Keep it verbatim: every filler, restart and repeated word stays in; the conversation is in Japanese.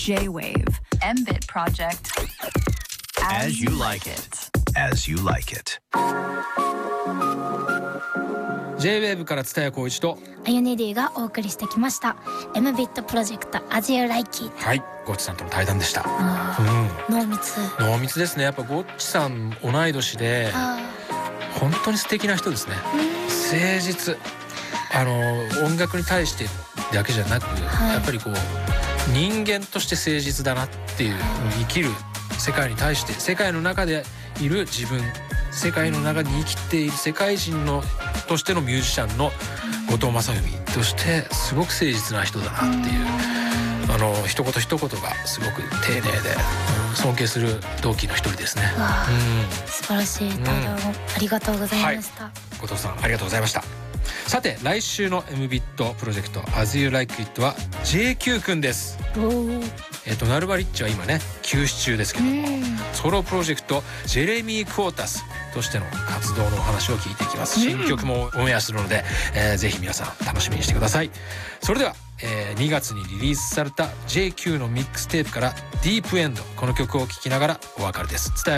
J-Waveエムビット Project As you like it. As you like it. J-Wave から蔦谷好一とあゆね D がお送りしてきました エムビット プロジェクト As You Like It。 はい、ゴッチさんとの対談でした。 うん、濃密濃密ですね。やっぱゴッチさん同い年で本当に素敵な人ですね。誠実、あの音楽に対してだけじゃなく、はい、やっぱりこう人間として誠実だなっていう、生きる世界に対して、世界の中でいる自分、世界の中に生きている世界人のとしてのミュージシャンの後藤正文としてすごく誠実な人だなっていう、あの一言一言がすごく丁寧で、うん、尊敬する同期の一人ですね。 うん、素晴らしい対談をありがとうございました、はい、 後藤さんありがとうございました。さて来週の エムビット プロジェクト As You Like It は ジェイキュー 君です。えっとナルバリッチは今ね休止中ですけども、ソロプロジェクトジェレミー・クォータスとしての活動のお話を聞いていきます。新曲もオンエアするので、えー、ぜひ皆さん楽しみにしてください。それでは、えー、にがつにリリースされた ジェイキュー のミックステープからディープエンド、この曲を聴きながらお別れです。